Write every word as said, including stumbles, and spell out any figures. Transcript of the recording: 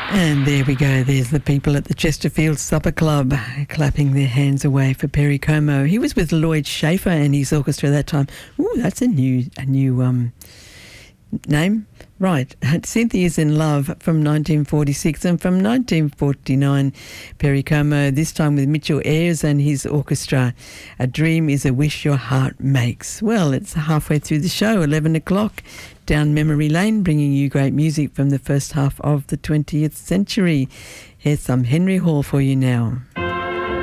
And there we go. There's the people at the Chesterfield Supper Club clapping their hands away for Perry Como. He was with Lloyd Schaefer and his orchestra at that time. Ooh, that's a new a new um, name. Right. Cynthia's in Love from nineteen forty-six, and from nineteen forty-nine, Perry Como, this time with Mitchell Ayres and his orchestra. A Dream is a Wish Your Heart Makes. Well, it's halfway through the show, eleven o'clock, down memory lane, bringing you great music from the first half of the twentieth century. Here's some Henry Hall for you now.